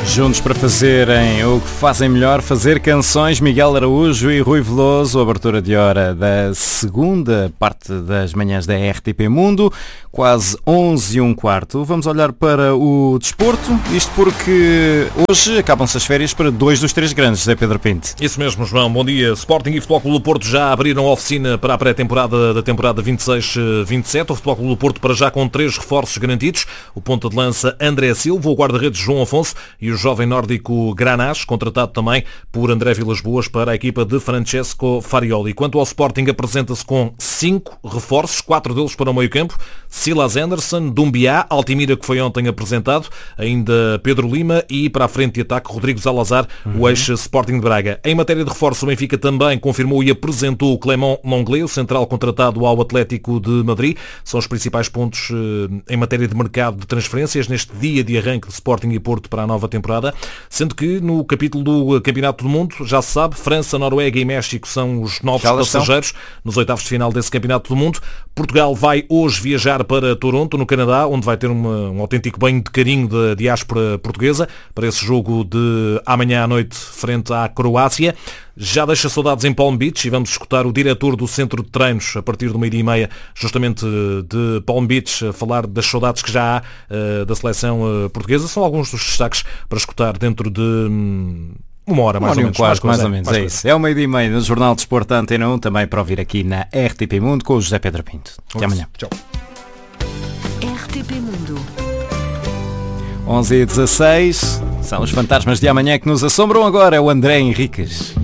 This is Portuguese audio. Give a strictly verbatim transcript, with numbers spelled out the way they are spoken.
Juntos para fazerem o que fazem melhor, fazer canções, Miguel Araújo e Rui Veloso, abertura de hora da segunda parte das manhãs da R T P Mundo, quase onze e um quarto. Vamos olhar para o desporto, isto porque hoje acabam-se as férias para dois dos três grandes, José Pedro Pinto. Isso mesmo, João, bom dia. Sporting e Futebol Clube do Porto já abriram a oficina para a pré-temporada da temporada vinte e seis vinte e sete. O Futebol Clube do Porto para já com três reforços garantidos, o ponta de lança André Silva, o guarda-redes João Afonso e o jovem nórdico Granás, contratado também por André Vilas-Boas para a equipa de Francesco Farioli. Quanto ao Sporting, apresenta-se com cinco reforços, quatro deles para o meio-campo: Silas Anderson, Dumbiá, Altimira, que foi ontem apresentado, ainda Pedro Lima e para a frente de ataque Rodrigo Salazar, uhum. o ex-Sporting de Braga. Em matéria de reforço, o Benfica também confirmou e apresentou o Clément Lenglet, o central contratado ao Atlético de Madrid. São os principais pontos eh, em matéria de mercado de transferências neste dia de arranque de Sporting e Porto para a nova temporada, sendo que no capítulo do Campeonato do Mundo, já se sabe, França, Noruega e México são os novos passageiros são. nos oitavos de final desse Campeonato do Mundo. Portugal vai hoje viajar para Toronto, no Canadá, onde vai ter uma, um autêntico banho de carinho da diáspora portuguesa para esse jogo de amanhã à noite frente à Croácia. Já deixa saudades em Palm Beach e vamos escutar o diretor do centro de treinos a partir do meio-dia e meia, justamente de Palm Beach, a falar das saudades que já há uh, da seleção uh, portuguesa. São alguns dos destaques para escutar dentro de um, uma hora, mais, uma hora ou menos, um quarto, mais, mais ou menos. Mais é coisa. isso. É o meio-dia e meia no Jornal de Desporto da Antena um, também para ouvir aqui na R T P Mundo com o José Pedro Pinto. Até amanhã. Tchau. R T P Mundo. onze e dezasseis, são os fantasmas de amanhã que nos assombram agora, é o André Henriques.